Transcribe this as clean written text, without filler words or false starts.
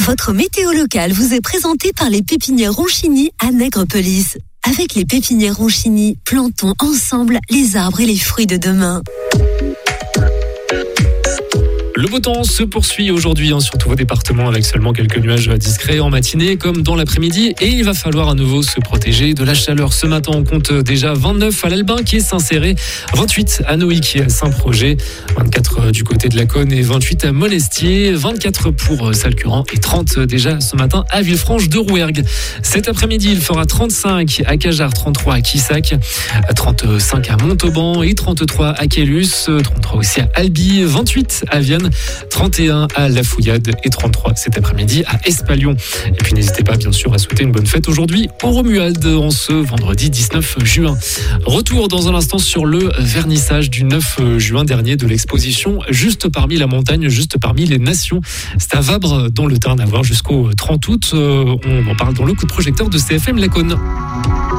Votre météo locale vous est présentée par les pépinières Ronchini à Nègrepelisse. Avec les pépinières Ronchini, plantons ensemble les arbres et les fruits de demain. Le beau temps se poursuit aujourd'hui sur tous vos départements avec seulement quelques nuages discrets en matinée comme dans l'après-midi et il va falloir à nouveau se protéger de la chaleur. Ce matin, on compte déjà 29 à l'Albinque et Saint-Céré, 28 à Noïc et à Saint-Projet, 24 du côté de la Cône et 28 à Monestier, 24 pour Salcurant et 30 déjà ce matin à Villefranche de Rouergue. Cet après-midi, il fera 35 à Cajarc, 33 à Quissac, 35 à Montauban et 33 à Caylus, 33 aussi à Albi, 28 à Vienne, 31 à La Fouillade et 33 cet après-midi à Espalion. Et puis n'hésitez pas bien sûr à souhaiter une bonne fête aujourd'hui au Romuald en ce vendredi 19 juin. Retour dans un instant sur le vernissage du 9 juin dernier de l'exposition Juste parmi la montagne, juste parmi les nations. C'est à Vabre dans le Tarn à voir jusqu'au 30 août. On en parle dans le coup de projecteur de CFM Laconne.